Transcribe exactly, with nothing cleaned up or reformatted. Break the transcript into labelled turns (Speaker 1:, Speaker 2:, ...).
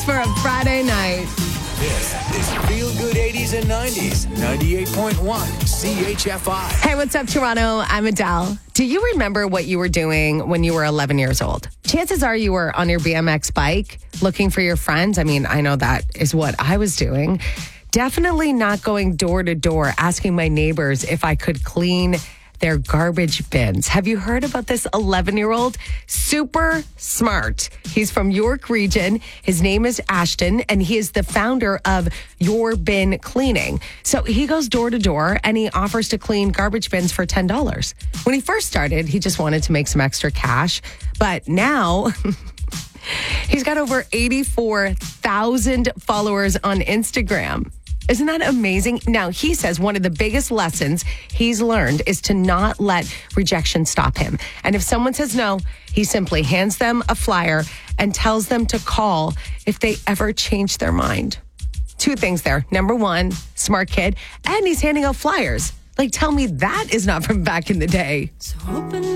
Speaker 1: for a Friday night.
Speaker 2: This is Feel Good eighties and nineties, ninety-eight point one C H F I.
Speaker 1: Hey, what's up, Toronto? I'm Adele. Do you remember what you were doing when you were eleven years old? Chances are you were on your B M X bike looking for your friends. I mean, I know that is what I was doing. Definitely not going door to door asking my neighbors if I could clean their garbage bins. Have you heard about this eleven-year-old? Super smart. He's from York Region. His name is Ashton, and he is the founder of Your Bin Cleaning. So he goes door to door, and he offers to clean garbage bins for ten dollars. When he first started, he just wanted to make some extra cash. But now... he's got over eighty-four thousand followers on Instagram. Isn't that amazing? Now, he says one of the biggest lessons he's learned is to not let rejection stop him. And if someone says no, he simply hands them a flyer and tells them to call if they ever change their mind. Two things there. Number one, smart kid. And he's handing out flyers. Like, tell me that is not from back in the day.
Speaker 3: So open